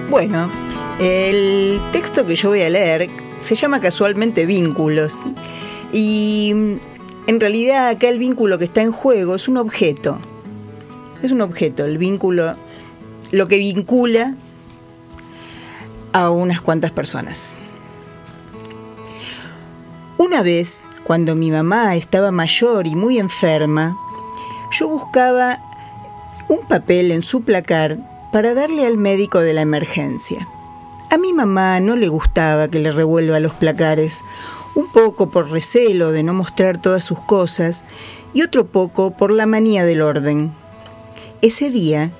Bueno, el texto que yo voy a leer se llama casualmente Vínculos. Y en realidad acá el vínculo que está en juego es un objeto. Es un objeto, el vínculo, lo que vincula a unas cuantas personas. Una vez, cuando mi mamá estaba mayor y muy enferma, yo buscaba un papel en su placar para darle al médico de la emergencia. A mi mamá no le gustaba que le revuelva los placares, un poco por recelo de no mostrar todas sus cosas y otro poco por la manía del orden. Ese día